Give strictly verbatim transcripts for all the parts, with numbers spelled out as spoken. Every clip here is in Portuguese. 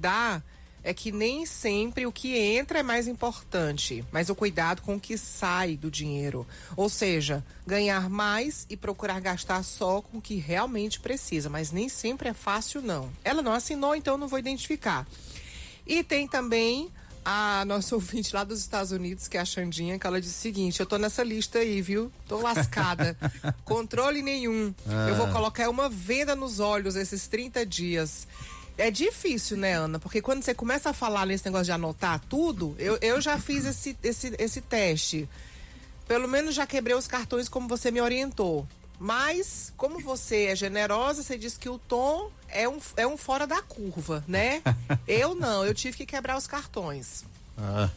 dá é que nem sempre o que entra é mais importante, mas o cuidado com o que sai do dinheiro. Ou seja, ganhar mais e procurar gastar só com o que realmente precisa, mas nem sempre é fácil, não. Ela não assinou, então não vou identificar. E tem também a nossa ouvinte lá dos Estados Unidos, que é a Xandinha, que ela disse o seguinte: eu tô nessa lista aí, viu? Tô lascada. Controle nenhum. Ah. Eu vou colocar uma venda nos olhos esses trinta dias. É difícil, né, Ana? Porque quando você começa a falar nesse negócio de anotar tudo, eu, eu já fiz esse, esse, esse teste. Pelo menos já quebrei os cartões como você me orientou. Mas, como você é generosa, você disse que o Tom é um, é um fora da curva, né? Eu não, eu tive que quebrar os cartões. Ah.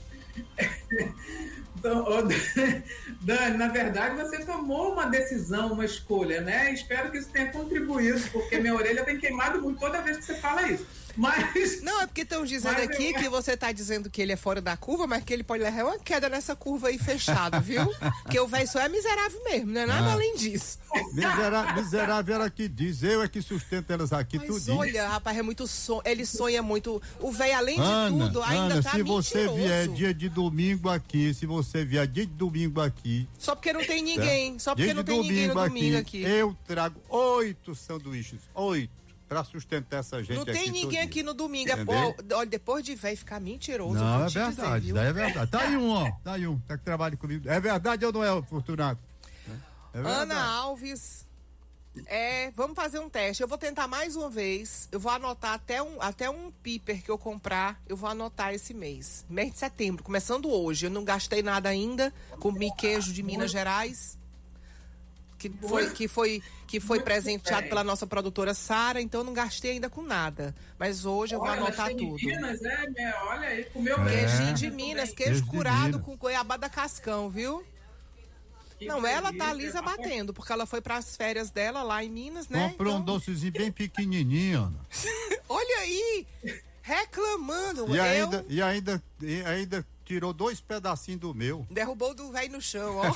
Então, oh, Dani, na verdade você tomou uma decisão, uma escolha, né? Espero que isso tenha contribuído, porque minha orelha tem queimado muito toda vez que você fala isso. Mas... Não, é porque estão dizendo aqui eu... que você está dizendo que ele é fora da curva, mas que ele pode levar uma queda nessa curva aí fechado, viu? Porque o velho só é miserável mesmo, não é nada ah. além disso. Misera... Miserável ela que diz, eu é que sustento elas aqui mas tudinho. Olha, rapaz, é muito sonho, ele sonha muito. O velho, além Ana, de tudo, ainda Ana, tá se mentiroso. você vier dia de domingo aqui, se você vier dia de domingo aqui... Só porque não tem ninguém, certo? Só porque dia não tem ninguém no domingo aqui, aqui. Eu trago oito sanduíches, oito. Pra sustentar essa gente aqui. Não tem ninguém aqui no domingo. Pô, olha, depois de velho ficar mentiroso. Não, é verdade, dizer, é verdade. Tá aí um, ó. Tá aí um, tá que trabalha comigo. É verdade ou não é, Fortunato? É Ana Alves, é, vamos fazer um teste. Eu vou tentar mais uma vez. Eu vou anotar até um, até um piper que eu comprar. Eu vou anotar esse mês. Mês de setembro, começando hoje. Eu não gastei nada ainda. Comi queijo de Minas Gerais. Que foi, que foi, que foi presenteado pela nossa produtora Sara, então eu não gastei ainda com nada. Mas hoje eu vou olha, anotar tudo. Minas, é, né? Olha aí, comeu é. Queijinho de Minas, queijo curado com goiabada cascão, viu? Que não, delícia, ela tá lisa batendo, porque ela foi pras férias dela lá em Minas, né? Comprou então... um docezinho bem pequenininho, Ana. Olha aí, reclamando. E eu... ainda, e ainda, e ainda tirou dois pedacinhos do meu. Derrubou do velho no chão, ó.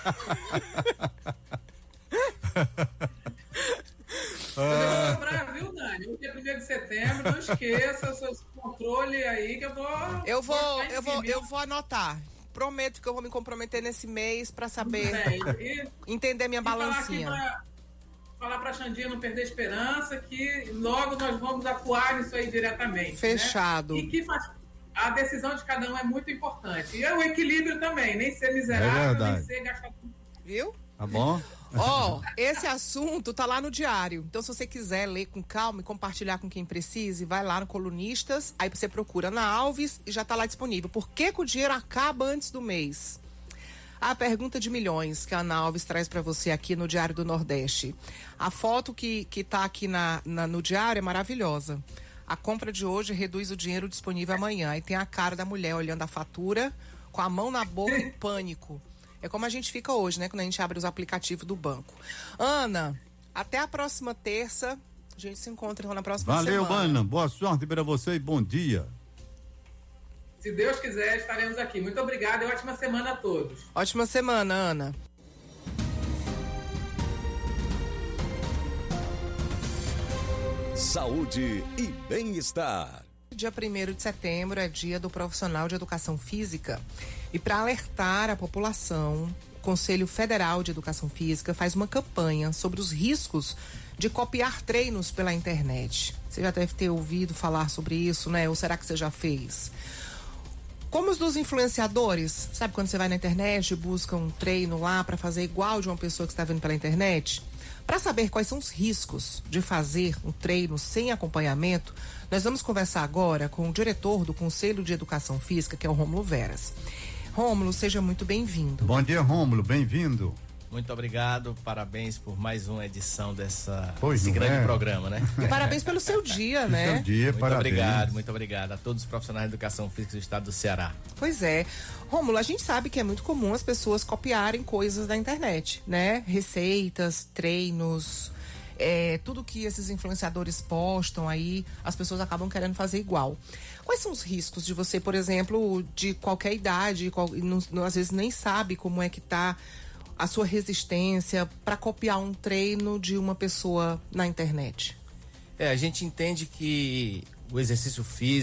Eu vou comprar, viu, Dani? O dia primeiro de setembro, não esqueça o seu controle aí que eu vou. Eu vou, eu vou, eu vou anotar. Prometo que eu vou me comprometer nesse mês pra saber e, entender minha balancinha. Falar, falar pra Xandinha não perder esperança, que logo nós vamos atuar nisso aí diretamente. Fechado. Né? E que faz. A decisão de cada um é muito importante. E é o equilíbrio também, nem ser miserável, é nem ser gastador. Viu? Tá bom? Ó, oh, esse assunto tá lá no diário. Então, se você quiser ler com calma e compartilhar com quem precise, vai lá no Colunistas, aí você procura Ana Alves e já tá lá disponível. Por que que o dinheiro acaba antes do mês? A pergunta de milhões que a Ana Alves traz para você aqui no Diário do Nordeste. A foto que, que tá aqui na, na, no diário é maravilhosa. A compra de hoje reduz o dinheiro disponível amanhã. Aí tem a cara da mulher olhando a fatura, com a mão na boca em pânico. É como a gente fica hoje, né? Quando a gente abre os aplicativos do banco. Ana, até a próxima terça. A gente se encontra na próxima Valeu, semana. Ana. Boa sorte para você e bom dia. Se Deus quiser, estaremos aqui. Muito obrigado e ótima semana a todos. Ótima semana, Ana. Saúde e bem-estar. Dia primeiro de setembro é dia do profissional de educação física. E para alertar a população, o Conselho Federal de Educação Física faz uma campanha sobre os riscos de copiar treinos pela internet. Você já deve ter ouvido falar sobre isso, né? Ou será que você já fez? Como os dos influenciadores, sabe quando você vai na internet e busca um treino lá para fazer igual de uma pessoa que está vendo pela internet? Para saber quais são os riscos de fazer um treino sem acompanhamento, nós vamos conversar agora com o diretor do Conselho de Educação Física, que é o Rômulo Veras. Rômulo, seja muito bem-vindo. Bom dia, Rômulo, bem-vindo. Muito obrigado, parabéns por mais uma edição dessa, pois desse grande é. programa, né? E parabéns pelo seu dia, né? Seu dia, muito parabéns. obrigado, muito obrigado a todos os profissionais de educação física do estado do Ceará. Pois é. Rômulo, a gente sabe que é muito comum as pessoas copiarem coisas da internet, né? Receitas, treinos, é, tudo que esses influenciadores postam aí, as pessoas acabam querendo fazer igual. Quais são os riscos de você, por exemplo, de qualquer idade, qual, não, não, às vezes nem sabe como é que tá a sua resistência para copiar um treino de uma pessoa na internet? É, a gente entende que o exercício físico